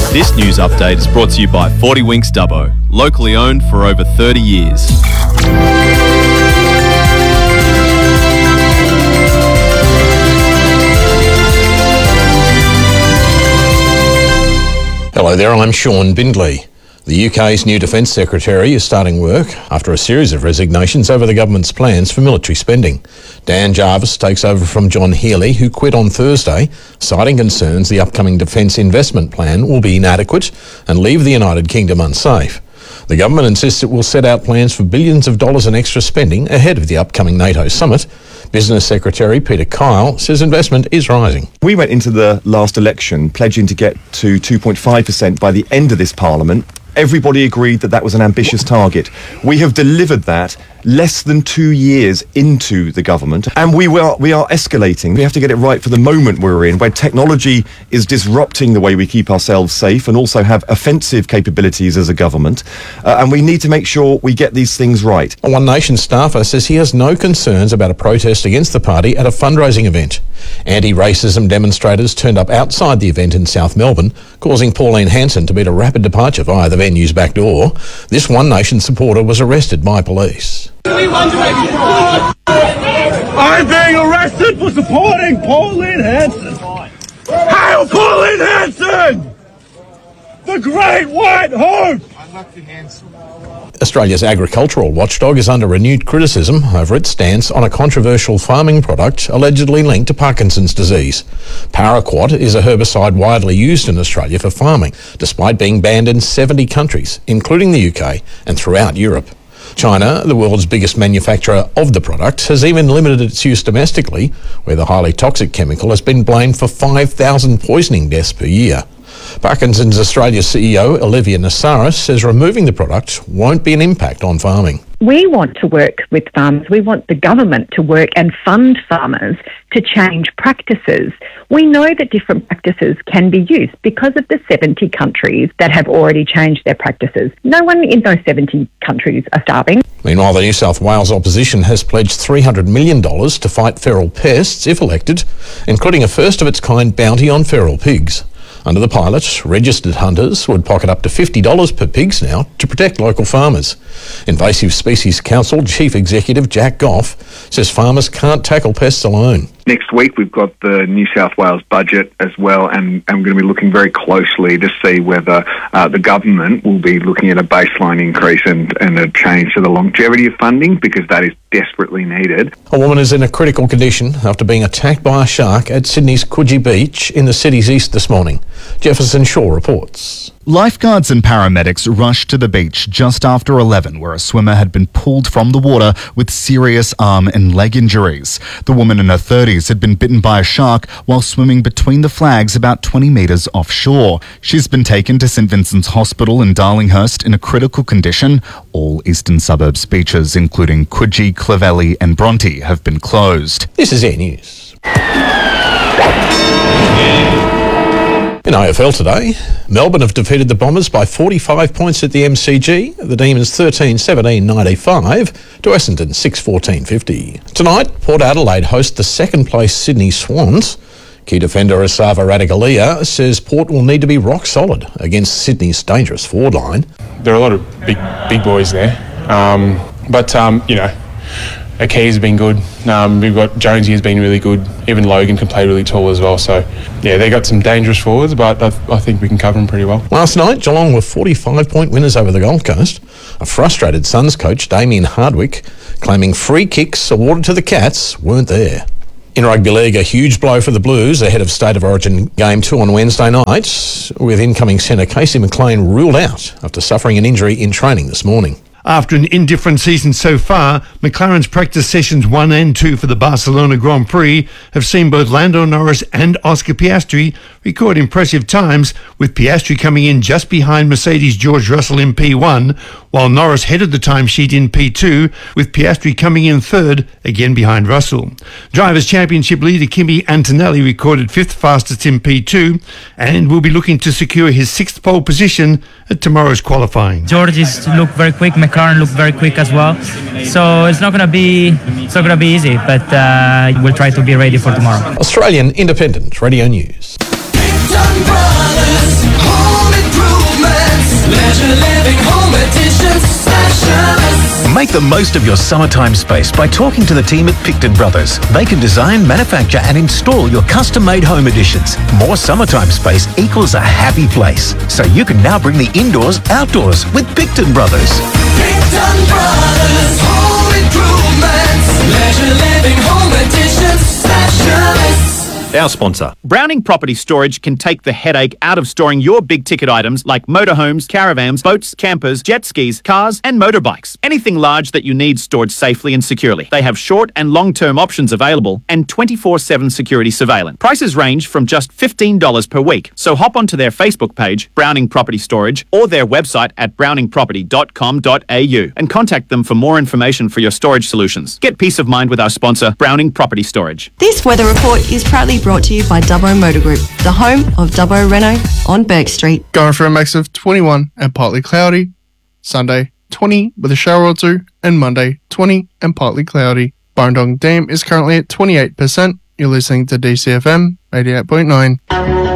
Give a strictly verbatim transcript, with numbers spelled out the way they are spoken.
This news update is brought to you by forty Winks Dubbo, locally owned for over thirty years. Hello there, I'm Sean Bindley. The U K's new Defence Secretary is starting work after a series of resignations over the government's plans for military spending. Dan Jarvis takes over from John Healey, who quit on Thursday, citing concerns the upcoming defence investment plan will be inadequate and leave the United Kingdom unsafe. The government insists it will set out plans for billions of dollars in extra spending ahead of the upcoming NATO summit. Business Secretary Peter Kyle says investment is rising. We went into the last election pledging to get to two point five percent by the end of this Parliament. Everybody agreed that that was an ambitious target. We have delivered that less than two years into the government, and we are, we are escalating. We have to get it right for the moment we're in, where technology is disrupting the way we keep ourselves safe and also have offensive capabilities as a government, uh, and we need to make sure we get these things right. A One Nation staffer says he has no concerns about a protest against the party at a fundraising event. Anti-racism demonstrators turned up outside the event in South Melbourne, causing Pauline Hanson to beat a rapid departure via the venue's back door. This One Nation supporter was arrested by police. I'm being arrested for supporting Pauline Hanson. Hail Pauline Hanson! The Great White Hope! Australia's agricultural watchdog is under renewed criticism over its stance on a controversial farming product allegedly linked to Parkinson's disease. Paraquat is a herbicide widely used in Australia for farming, despite being banned in seventy countries, including the U K and throughout Europe. China, the world's biggest manufacturer of the product, has even limited its use domestically, where the highly toxic chemical has been blamed for five thousand poisoning deaths per year. Parkinson's Australia C E O Olivia Nassaris says removing the product won't be an impact on farming. We want to work with farmers. We want the government to work and fund farmers to change practices. We know that different practices can be used because of the seventy countries that have already changed their practices. No one in those seventy countries are starving. Meanwhile, the New South Wales opposition has pledged three hundred million dollars to fight feral pests if elected, including a first-of-its-kind bounty on feral pigs. Under the pilot, registered hunters would pocket up to fifty dollars per pigs now to protect local farmers. Invasive Species Council Chief Executive Jack Goff says farmers can't tackle pests alone. Next week we've got the New South Wales budget as well, and I'm going to be looking very closely to see whether uh, the government will be looking at a baseline increase and, and a change to the longevity of funding, because that is desperately needed. A woman is in a critical condition after being attacked by a shark at Sydney's Coogee Beach in the city's east this morning. Jefferson Shaw reports. Lifeguards and paramedics rushed to the beach just after eleven, where a swimmer had been pulled from the water with serious arm and leg injuries. The woman in her thirties had been bitten by a shark while swimming between the flags about twenty metres offshore. She's been taken to St Vincent's Hospital in Darlinghurst in a critical condition. All eastern suburbs beaches, including Coogee, Clovelly and Bronte, have been closed. This is Air News. In A F L today, Melbourne have defeated the Bombers by forty-five points at the M C G. The Demons thirteen seventeen ninety-five to Essendon six fourteen fifty. Tonight, Port Adelaide host the second-place Sydney Swans. Key defender Asava Radikalia says Port will need to be rock solid against Sydney's dangerous forward line. There are a lot of big big boys there, um, but, um, you know, Aki's been good. Um, we've got Jonesy has been really good. Even Logan can play really tall as well. So, yeah, they got some dangerous forwards, but I, I think we can cover them pretty well. Last night, Geelong were forty-five point winners over the Gold Coast. A frustrated Suns coach, Damien Hardwick, claiming free kicks awarded to the Cats weren't there. In rugby league, a huge blow for the Blues ahead of State of Origin Game two on Wednesday night, with incoming centre Casey McLean ruled out after suffering an injury in training this morning. After an indifferent season so far, McLaren's practice sessions one and two for the Barcelona Grand Prix have seen both Lando Norris and Oscar Piastri record impressive times, with Piastri coming in just behind Mercedes' George Russell in P one, while Norris headed the timesheet in P two, with Piastri coming in third, again behind Russell. Drivers' Championship leader Kimi Antonelli recorded fifth fastest in P two and will be looking to secure his sixth pole position at tomorrow's qualifying. George is look very quick, McLaren looked very quick as well, so it's not going to be it's not going to be easy, but uh, we'll try to be ready for tomorrow. Australian Independent Radio News. Brothers, home Make the most of your summertime space by talking to the team at Picton Brothers. They can design, manufacture and install your custom-made home additions. More summertime space equals a happy place. So you can now bring the indoors outdoors with Picton Brothers. Picton Brothers Home Improvements, leisure living home additions specialists. Our sponsor. Browning Property Storage can take the headache out of storing your big ticket items like motorhomes, caravans, boats, campers, jet skis, cars and motorbikes. Anything large that you need stored safely and securely. They have short and long-term options available and twenty-four seven security surveillance. Prices range from just fifteen dollars per week. So hop onto their Facebook page, Browning Property Storage, or their website at browning property dot com dot a u and contact them for more information for your storage solutions. Get peace of mind with our sponsor, Browning Property Storage. This weather report is proudly brought to you by Dubbo Motor Group, the home of Dubbo Renault on Burke Street. Going for a max of twenty-one and partly cloudy. Sunday, twenty with a shower or two. And Monday, twenty and partly cloudy. Boundong Dam is currently at twenty-eight percent. You're listening to D C F M eighty-eight point nine.